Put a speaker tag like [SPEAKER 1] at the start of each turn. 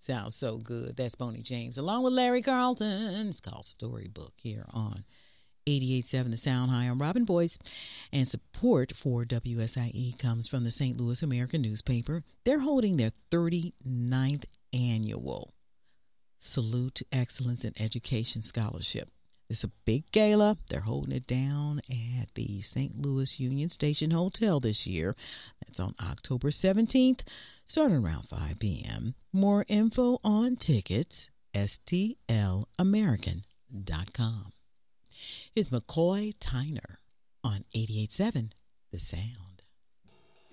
[SPEAKER 1] Sounds so good. That's Boney James along with Larry Carlton. It's called Storybook here on 88.7 The Sound. Hi, I'm Robin Boyce, and support for WSIE comes from the St. Louis American newspaper. They're holding their 39th annual Salute to Excellence in Education Scholarship. It's a big gala. They're holding it down at the St. Louis Union Station Hotel this year. That's on October 17th, starting around 5 p.m. More info on tickets, stlamerican.com. Here's McCoy Tyner on 88.7 The Sound.